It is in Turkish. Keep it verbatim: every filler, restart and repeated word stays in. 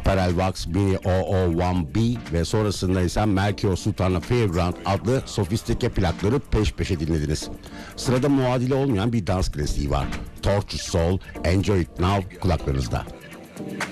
Superel Wax Mini O O bir B ve sonrasında ise Melchior Sultan'la Fairground adlı sofistike plakları peş peşe dinlediniz. Sırada muadili olmayan bir dans klasiği var. Torture Soul, Enjoy It Now kulaklarınızda.